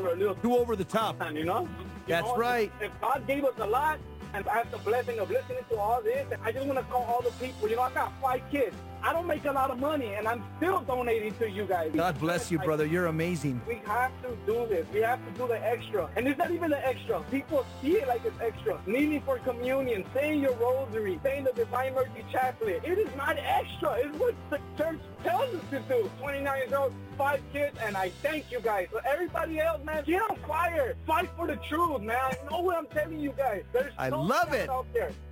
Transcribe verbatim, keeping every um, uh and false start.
we're a little too over the top. And you know, you That's know, right. If, if God gave us a lot, and I have the blessing of listening to all this, I just want to call all the people. You know, I got five kids. I don't make a lot of money, and I'm still donating to you guys. God bless you, brother. You're amazing. We have to do this. We have to do the extra. And it's not even the extra. People see it like it's extra. Kneeling for communion, saying your rosary, saying the Divine Mercy Chaplet. It is not extra. It's what the church tells us to do. twenty-nine years old, five kids, and I thank you guys. But everybody else, man, get on fire. Fight for the truth, man. I know what I'm telling you guys. There's I so love much it. out there.